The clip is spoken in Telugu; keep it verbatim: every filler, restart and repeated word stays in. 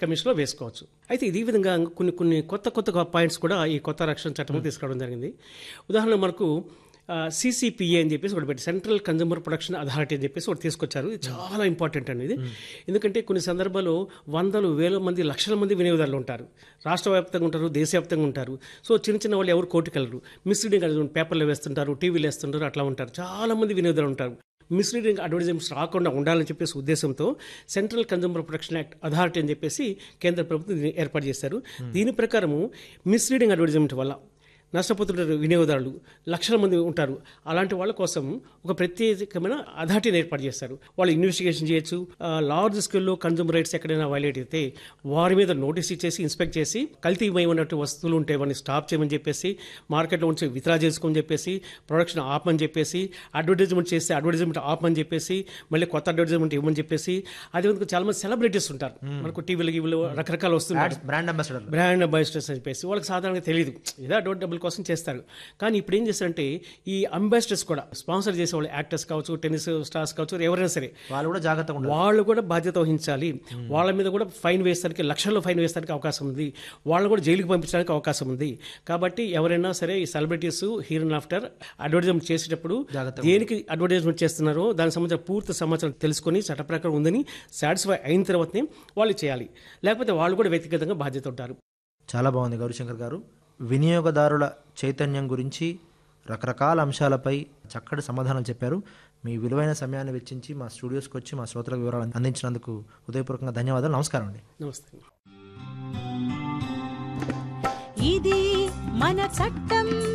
కమిషన్లో వేసుకోవచ్చు. అయితే ఇదే విధంగా కొన్ని కొన్ని కొత్త కొత్త పాయింట్స్ కూడా ఈ కొత్త రక్షణ చట్టంలో తీసుకురావడం జరిగింది. ఉదాహరణ మనకు సిసిపిఏ అని చెప్పేసి ఒకటి పెట్టి సెంట్రల్ కన్జ్యూమర్ ప్రొటెక్షన్ అథారిటీ అని చెప్పేసి ఒకటి తీసుకొచ్చారు. ఇది చాలా ఇంపార్టెంట్ అండి ఇది. ఎందుకంటే కొన్ని సందర్భాల్లో వందలు వేల మంది లక్షల మంది వినియోగదారులు ఉంటారు, రాష్ట్ర వ్యాప్తంగా ఉంటారు, దేశవ్యాప్తంగా ఉంటారు. సో చిన్న చిన్న వాళ్ళు ఎవరు కోర్టుకెళ్ళరు, మిస్లీడింగ్ అడ్వర్టైజ్మెంట్ పేపర్లో వేస్తుంటారు, టీవీలో వేస్తుంటారు, అట్లా ఉంటారు. చాలా మంది వినియోగదారులు ఉంటారు. మిస్లీడింగ్ అడ్వర్టైజ్మెంట్స్ రాకుండా ఉండాలని చెప్పేసి ఉద్దేశంతో central consumer protection act authority అని చెప్పేసి కేంద్ర ప్రభుత్వం దీన్ని ఏర్పాటు చేశారు. దీని ప్రకారము మిస్లీడింగ్ అడ్వర్టైజ్మెంట్ వల్ల నష్టపోతుంటారు వినియోగదారులు, లక్షల మంది ఉంటారు. అలాంటి వాళ్ళ కోసం ఒక ప్రత్యేకమైన అథారిటీని ఏర్పాటు చేస్తారు. వాళ్ళు ఇన్వెస్టిగేషన్ చేయొచ్చు. లార్జ్ స్కేల్లో కన్జ్యూమర్ రైట్స్ ఎక్కడైనా వైలేట్ అయితే వారి మీద నోటీస్ ఇచ్చేసి ఇన్స్పెక్ట్ చేసి కల్తీమయమైనట్టు వస్తువులు ఉంటే వాటిని స్టాప్ చేయమని చెప్పేసి, మార్కెట్లో ఉంచి విత్డ్రా చేసుకోమని చెప్పేసి, ప్రొడక్షన్ ఆపమని చెప్పేసి, అడ్వర్టైజ్మెంట్ చేస్తే అడ్వర్టైజ్మెంట్ ఆపమని చెప్పేసి, మళ్ళీ కొత్త అడ్వర్టైజ్మెంట్ ఇవ్వమని చెప్పేసి. అదేవిధంగా చాలా మంది సెలబ్రిటీస్ ఉంటారు మనకు టీవీలో గివ్వలో రకరకాల వస్తున్నారు, బ్రాండ్ అంబాసిడర్ బ్రాండ్ అంబాసిడర్స్ అని చెప్పేసి. వాళ్ళకి సాధారణంగా తెలియదు, ఏదో అడ్వర్ట్ డబ్బుల కోసం చేస్తారు. కానీ ఇప్పుడు ఏం చేస్తారంటే ఈ అంబాసిడర్స్ కూడా స్పాన్సర్ చేసే వాళ్ళు యాక్టర్స్ కావచ్చు, టెన్నిస్ స్టార్స్ కావచ్చు, ఎవరైనా సరే వాళ్ళు కూడా జాగ్రత్తగా ఉండాలి. వాళ్ళు కూడా బాధ్యత వహించాలి. వాళ్ళ మీద కూడా ఫైన్ వేస్తానికి, లక్షల్లో ఫైన్ వేస్తానికి అవకాశం ఉంది. వాళ్ళు కూడా జైలుకి పంపించడానికి అవకాశం ఉంది. కాబట్టి ఎవరైనా సరే ఈ celebrities hero and after advertisement చేసేటప్పుడు దేనికి అడ్వర్టైజ్మెంట్ చేస్తున్నారో దానికి సంబంధించిన పూర్తి సమాచారం తెలుసుకొని చట్ట ప్రకారం ఉందని సాటిస్ఫై అయిన తర్వాతనే వాళ్ళు చేయాలి. లేకపోతే వాళ్ళు కూడా వ్యక్తిగతంగా బాధ్యత ఉంటారు. చాలా బాగుంది గౌరీశంకర్ గారు. వినియోగదారుల చైతన్యం గురించి రకరకాల అంశాలపై చక్కటి సమాధానం చెప్పారు. మీ విలువైన సమయాన్ని వెచ్చించి మా స్టూడియోస్కి వచ్చి మా శ్రోతలకు వివరాలు అందించినందుకు హృదయపూర్వకంగా ధన్యవాదాలు. నమస్కారం అండి. నమస్తే. ఇది మన చట్టం.